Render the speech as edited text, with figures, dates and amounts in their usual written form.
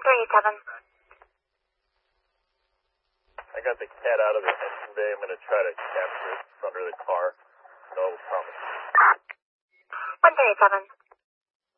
1387. I got the cat out of the engine bay. I'm going to try to capture it under the car. No promise. 1387.